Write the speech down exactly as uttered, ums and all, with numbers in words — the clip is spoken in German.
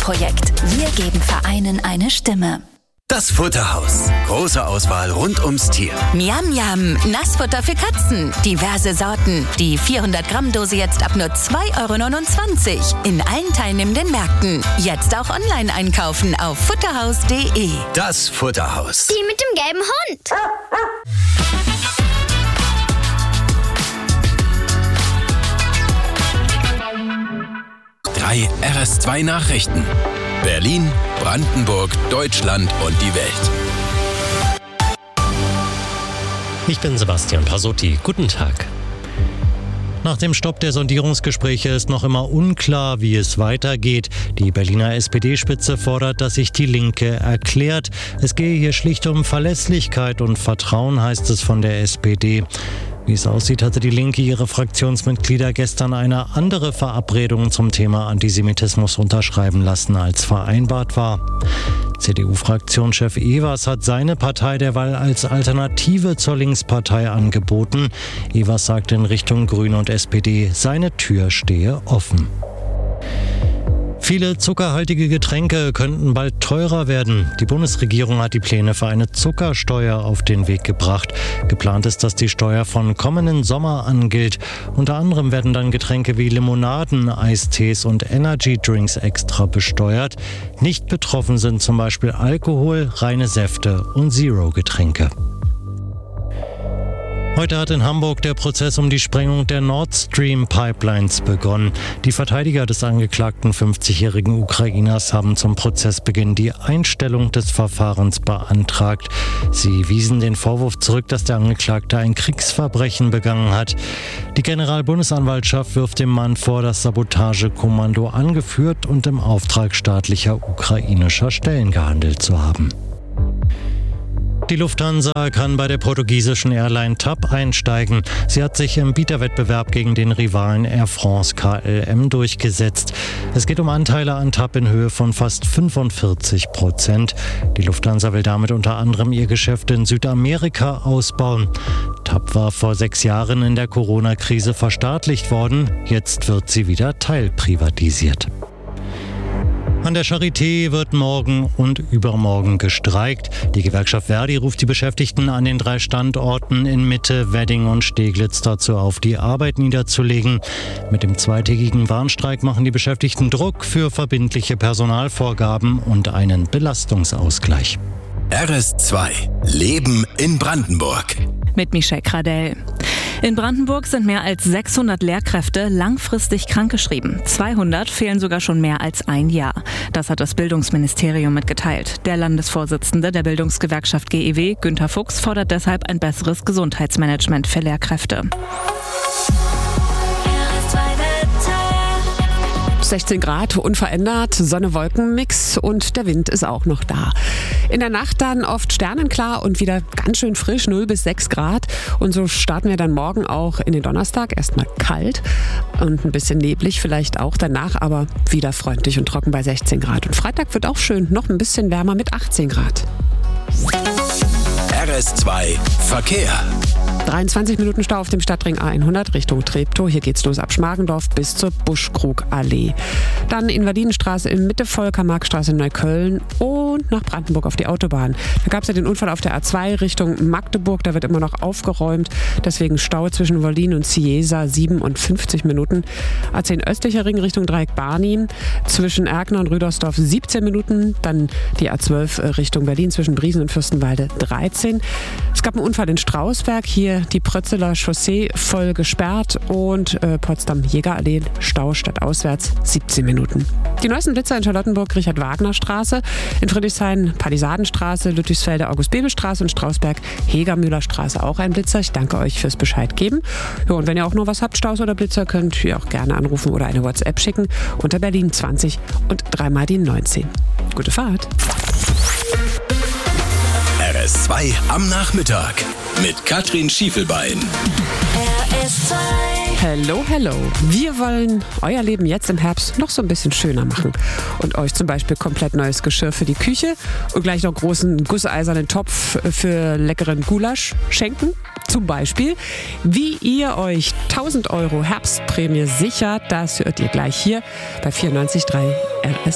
Projekt. Wir geben Vereinen eine Stimme. Das Futterhaus. Große Auswahl rund ums Tier. Miam Miam, Nassfutter für Katzen. Diverse Sorten. Die vierhundert Gramm Dose jetzt ab nur zwei Euro neunundzwanzig. In allen teilnehmenden Märkten. Jetzt auch online einkaufen auf futterhaus punkt de. Das Futterhaus. Die mit dem gelben Hund. Drei R S zwei Nachrichten. Berlin, Brandenburg, Deutschland und die Welt. Ich bin Sebastian Pasotti. Guten Tag. Nach dem Stopp der Sondierungsgespräche ist noch immer unklar, wie es weitergeht. Die Berliner S P D-Spitze fordert, dass sich die Linke erklärt. Es gehe hier schlicht um Verlässlichkeit und Vertrauen, heißt es von der S P D. Wie es aussieht, hatte die Linke ihre Fraktionsmitglieder gestern eine andere Verabredung zum Thema Antisemitismus unterschreiben lassen, als vereinbart war. C D U-Fraktionschef Evers hat seine Partei derweil als Alternative zur Linkspartei angeboten. Evers sagte in Richtung Grüne und S P D, seine Tür stehe offen. Viele zuckerhaltige Getränke könnten bald teurer werden. Die Bundesregierung hat die Pläne für eine Zuckersteuer auf den Weg gebracht. Geplant ist, dass die Steuer von kommenden Sommer an gilt. Unter anderem werden dann Getränke wie Limonaden, Eistees und Energydrinks extra besteuert. Nicht betroffen sind zum Beispiel Alkohol, reine Säfte und Zero-Getränke. Heute hat in Hamburg der Prozess um die Sprengung der Nord Stream Pipelines begonnen. Die Verteidiger des angeklagten fünfzigjährigen Ukrainers haben zum Prozessbeginn die Einstellung des Verfahrens beantragt. Sie wiesen den Vorwurf zurück, dass der Angeklagte ein Kriegsverbrechen begangen hat. Die Generalbundesanwaltschaft wirft dem Mann vor, das Sabotagekommando angeführt und im Auftrag staatlicher ukrainischer Stellen gehandelt zu haben. Die Lufthansa kann bei der portugiesischen Airline T A P einsteigen. Sie hat sich im Bieterwettbewerb gegen den Rivalen Air France K L M durchgesetzt. Es geht um Anteile an T A P in Höhe von fast fünfundvierzig Prozent. Die Lufthansa will damit unter anderem ihr Geschäft in Südamerika ausbauen. T A P war vor sechs Jahren in der Corona-Krise verstaatlicht worden. Jetzt wird sie wieder teilprivatisiert. An der Charité wird morgen und übermorgen gestreikt. Die Gewerkschaft Verdi ruft die Beschäftigten an den drei Standorten in Mitte, Wedding und Steglitz dazu auf, die Arbeit niederzulegen. Mit dem zweitägigen Warnstreik machen die Beschäftigten Druck für verbindliche Personalvorgaben und einen Belastungsausgleich. R S zwei. Leben in Brandenburg. Mit Michelle Kradell. In Brandenburg sind mehr als sechshundert Lehrkräfte langfristig krankgeschrieben. zweihundert fehlen sogar schon mehr als ein Jahr. Das hat das Bildungsministerium mitgeteilt. Der Landesvorsitzende der Bildungsgewerkschaft G E W, Günther Fuchs, fordert deshalb ein besseres Gesundheitsmanagement für Lehrkräfte. sechzehn Grad, unverändert, Sonne-Wolken-Mix und der Wind ist auch noch da. In der Nacht dann oft sternenklar und wieder ganz schön frisch, null bis sechs Grad. Und so starten wir dann morgen auch in den Donnerstag. Erstmal kalt und ein bisschen neblig vielleicht auch danach, aber wieder freundlich und trocken bei sechzehn Grad. Und Freitag wird auch schön, noch ein bisschen wärmer mit achtzehn Grad. R S zwei Verkehr. dreiundzwanzig Minuten Stau auf dem Stadtring A hundert Richtung Treptow. Hier geht's los ab Schmargendorf bis zur Buschkrugallee. Dann Invalidenstraße in Mitte, Volker-Marx-Straße in Neukölln und nach Brandenburg auf die Autobahn. Da gab es ja den Unfall auf der A zwei Richtung Magdeburg. Da wird immer noch aufgeräumt. Deswegen Stau zwischen Wollin und Ciesa siebenundfünfzig Minuten. A zehn östlicher Ring Richtung Dreieck Barnim. Zwischen Erkner und Rüdersdorf siebzehn Minuten. Dann die A zwölf Richtung Berlin zwischen Briesen und Fürstenwalde dreizehn. Es gab einen Unfall in Strausberg. Hier die Prötzeler Chaussee voll gesperrt und äh, Potsdam-Jägerallee Stau statt auswärts siebzehn Minuten. Die neuesten Blitzer in Charlottenburg Richard-Wagner-Straße, in Friedrichshain Palisadenstraße, Ludwigsfelde August-Bebel-Straße und Strausberg Hegermüller-Straße auch ein Blitzer. Ich danke euch fürs Bescheid geben. Ja, und wenn ihr auch noch was habt, Staus oder Blitzer, könnt ihr auch gerne anrufen oder eine WhatsApp schicken unter Berlin zwanzig und dreimal die neunzehn. Gute Fahrt! R S zwei am Nachmittag mit Katrin Schiefelbein. R S zwei. Hello, hello. Wir wollen euer Leben jetzt im Herbst noch so ein bisschen schöner machen und euch zum Beispiel komplett neues Geschirr für die Küche und gleich noch großen gusseisernen Topf für leckeren Gulasch schenken. Zum Beispiel, wie ihr euch tausend Euro Herbstprämie sichert, das hört ihr gleich hier bei vierundneunzig Komma drei R S